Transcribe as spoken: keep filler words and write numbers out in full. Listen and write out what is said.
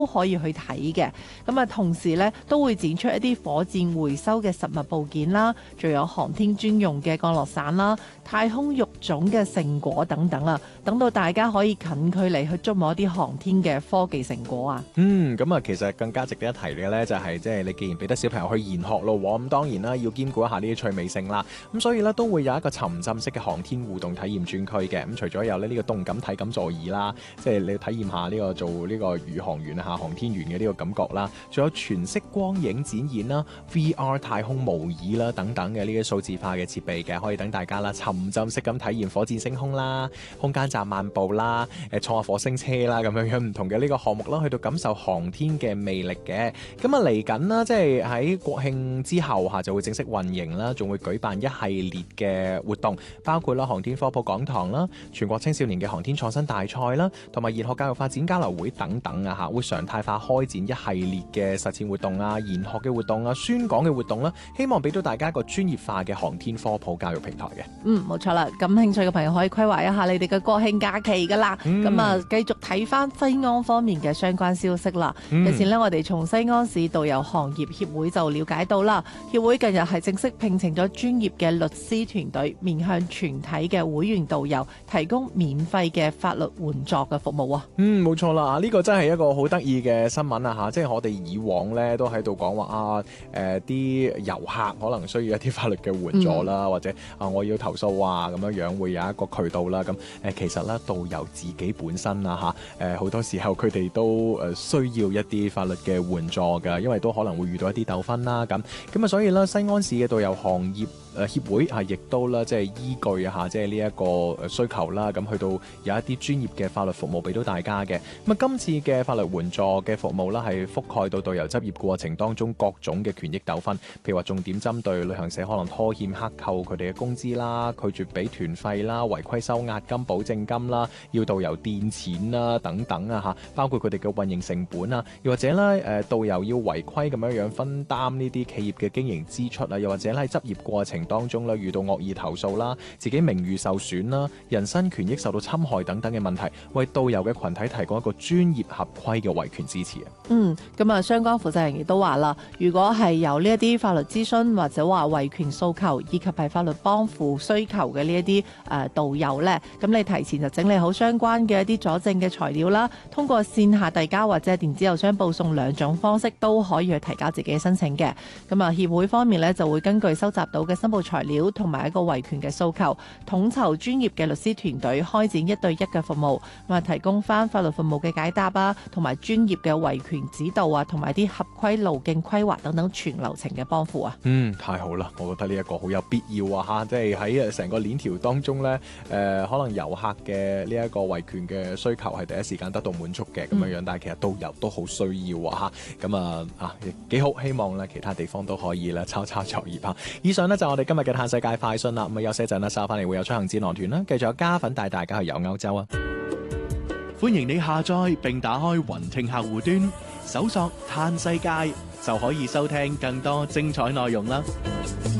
都可以去睇嘅。咁啊，同時咧都會展出一啲火箭回收嘅實物部件啦，仲有航天專用嘅降落傘啦、太空育種嘅成果等等啊，等到大家可以近距離去觸摸一啲航天嘅科技成果啊。 嗯，咁啊，其實更加值得一提嘅咧，就係即係你既然俾得小朋友去研學咯，咁當然啦，要兼顧一下呢啲趣味性啦。咁所以咧都會有一個沉浸式嘅航天互動體驗專區嘅。咁除咗有咧呢個動感體感座椅啦，即係你體驗下呢個做呢個宇航員啊、航天員嘅呢個感覺啦，仲有全息光影展現啦、V R 太空模擬啦等等嘅呢啲數字化嘅設備嘅，可以等大家啦沉浸式咁體驗火箭升空啦、空間站漫步啦、誒坐下火星車啦咁樣樣唔同嘅呢個項目啦，去到感受航天嘅魅力嘅。咁啊嚟緊啦，即係喺國慶之後嚇就會正式運營啦，仲會舉辦一系列嘅活動，包括啦航天科普講堂啦、全國青少年嘅航天創新大賽啦，同埋研學教育發展交流會等等啊嚇，會常態化開展一系列嘅實踐活動啊、研學嘅活動啊、宣講嘅活動啦，希望俾到大家一個專業化嘅航天科普教育平台嘅。 嗯，冇錯啦。感興趣嘅朋友可以規劃一下你哋嘅國慶假期噶啦。咁、嗯、啊，繼續睇翻西安方面嘅相關消息啦。日、嗯、前呢，我哋從西安市導遊行業協會就了解到啦，協會近日係正式聘請咗專業嘅律師團隊，面向全體嘅會員導遊提供免費嘅法律援助嘅服務啊。 嗯，冇錯啦，呢、這個真係一個好得意嘅新聞啊嚇！即係我哋以往咧都喺度講話啊，誒啲遊客可能需要一啲法律嘅援助啦、嗯，或者啊我要投訴啊咁樣樣會有一個渠道啦。咁誒其實咧導遊自己本身啊嚇誒好多時候佢哋都誒需要一啲法律嘅援助㗎，因為都可能會遇到一啲糾紛啦咁。咁啊所以咧西安市嘅導遊行業誒協會啊，亦都咧即係依據啊即係呢一個需求啦，咁去到有一啲專業嘅法律服務俾到大家嘅。咁啊今次嘅法律援助嘅服務啦，係覆蓋到導遊執業過程當中各種嘅權益糾紛，譬如話重點針對旅行社可能拖欠克扣佢哋嘅工資啦、拒絕俾團費啦、違規收押金、保證金啦、要導遊墊錢啦等等啊嚇，包括佢哋嘅運營成本啊，又或者咧誒導遊要違規咁樣樣分擔呢啲企業嘅經營支出啊，又或者咧喺執業過程當中咧遇到惡意投訴啦、自己名譽受損啦、人身權益受到侵害等等嘅問題，為導遊嘅群體提供一個專業合規嘅維權支持啊。 嗯，咁啊，相關負責人亦都話啦，如果係有呢一啲法律諮詢或者話維權訴求，以及係法律幫扶需求嘅呢一啲誒導遊呢，咁你提前就整理好相關嘅一啲佐證嘅材料啦，通過線下遞交或者電子郵箱報送兩種方式都可以去提交自己嘅申請嘅。咁啊，協會方面呢，就會根據收集到嘅申報材料同埋一個維權嘅訴求，統籌專業嘅律師團隊開展一對一嘅服務，咁啊提供翻法律服務嘅解答啊，同埋專業嘅維權指導啊，同埋啲合規路徑規劃等等全流程嘅幫扶啊。 嗯，太好啦！我覺得呢一個好有必要啊嚇，即係喺成個鏈條當中呢，誒、呃、可能遊客嘅呢一個維權嘅需求係第一時間得到滿足嘅咁樣樣，但係其實導遊都好需要啊嚇。咁啊啊幾好，希望咧其他地方都可以咧抄抄作業嚇。以上呢，就係我哋今日嘅嘆世界快訊啦。咁啊休息一陣啦，稍後翻嚟會有出行展覽團啦，繼續有嘉粉帶大家去遊歐洲啊！ 歡迎你下載並打開雲聽客戶端，搜索嘆世界就可以收聽更多精彩內容啦。